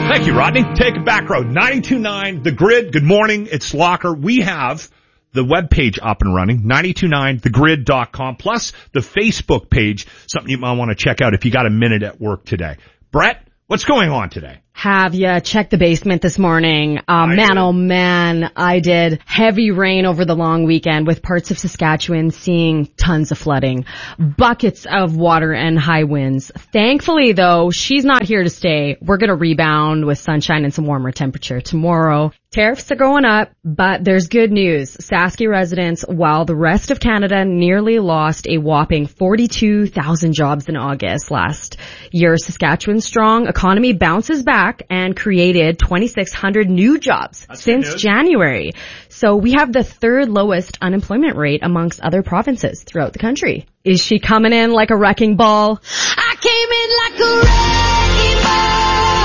Thank you, Rodney. Take it back road. 92.9 The Grid. Good morning. It's Locker. We have the webpage up and running, 929thegrid.com, plus the Facebook page, something you might want to check out if you got a minute at work today. Brett, what's going on today? Have you checked the basement this morning? Oh man, I did. Heavy rain over the long weekend with parts of Saskatchewan seeing tons of flooding, buckets of water and high winds. Thankfully though, she's not here to stay. We're going to rebound with sunshine and some warmer temperature tomorrow. Tariffs are going up, but there's good news. Sasky residents, while the rest of Canada nearly lost a whopping 42,000 jobs in August last year, Saskatchewan's strong economy bounces back and created 2,600 new jobs since January. So we have the third lowest unemployment rate amongst other provinces throughout the country. Is she coming in like a wrecking ball? I came in like a wrecking ball.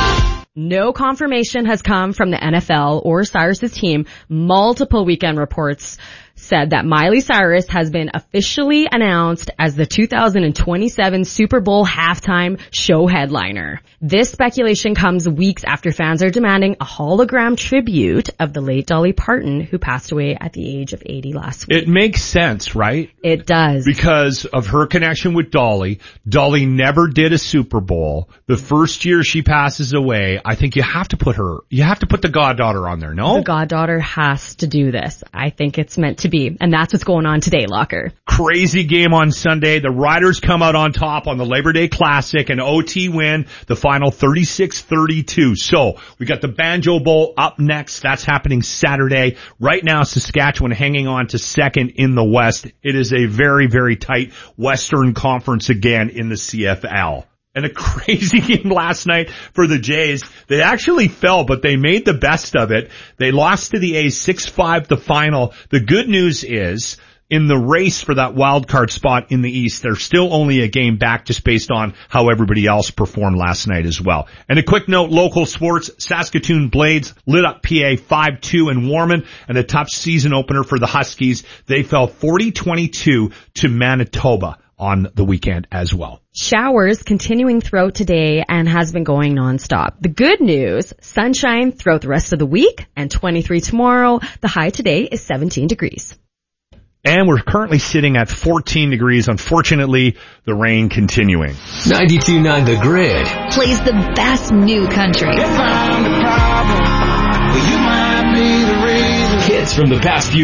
No confirmation has come from the NFL or Cyrus's team. Multiple weekend reports said that Miley Cyrus has been officially announced as the 2027 Super Bowl halftime show headliner. This speculation comes weeks after fans are demanding a hologram tribute of the late Dolly Parton, who passed away at the age of 80 last week. It makes sense, right? It does. Because of her connection with Dolly. Dolly never did a Super Bowl. The first year she passes away, I think you have to put the goddaughter on there, no? The goddaughter has to do this. I think it's meant to be. And that's what's going on today, Locker. Crazy game on Sunday. The Riders come out on top on the Labor Day Classic, an OT win, the final 36-32. So we got the Banjo Bowl up next. That's happening Saturday. Right now, Saskatchewan hanging on to second in the West. It is a very, very tight Western Conference again in the CFL. And a crazy game last night for the Jays. They actually fell, but they made the best of it. They lost to the A's 6-5 the final. The good news is, in the race for that wild card spot in the East, they're still only a game back just based on how everybody else performed last night as well. And a quick note, local sports, Saskatoon Blades lit up PA 5-2 in Warman, and a tough season opener for the Huskies. They fell 40-22 to Manitoba on the weekend as well. Showers continuing throughout today and has been going nonstop. The good news, sunshine throughout the rest of the week and 23 tomorrow. The high today is 17 degrees. And we're currently sitting at 14 degrees. Unfortunately, the rain continuing. 92.9 The Grid plays the best new country. hits from the past few